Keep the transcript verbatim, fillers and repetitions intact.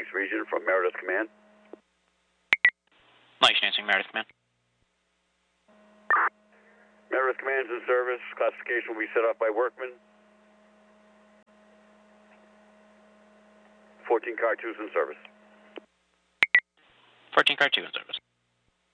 Phoenix region from Meredith Command. Mike Lansing, Meredith Command. Meredith Command's in service. Classification will be set up by Workman. fourteen car two's in service. fourteen car two in service.